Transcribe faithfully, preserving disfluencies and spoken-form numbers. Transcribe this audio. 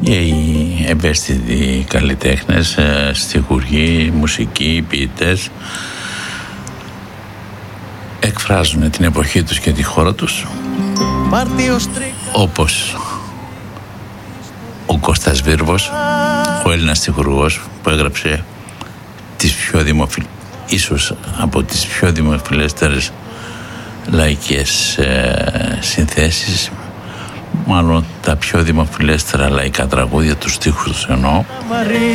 οι ευαίσθητοι καλλιτέχνες, στιχουργοί, μουσικοί, ποιητές εκφράζουν την εποχή τους και τη χώρα τους, όπως ο Κώστας Βίρβος, ο Έλληνας στιχουργός που έγραψε τις πιο δημοφιλ... ίσως από τις πιο δημοφιλέστερες λαϊκές ε, συνθέσεις, μάλλον τα πιο δημοφιλέστερα λαϊκά τραγούδια, τους στίχους τους εννοώ.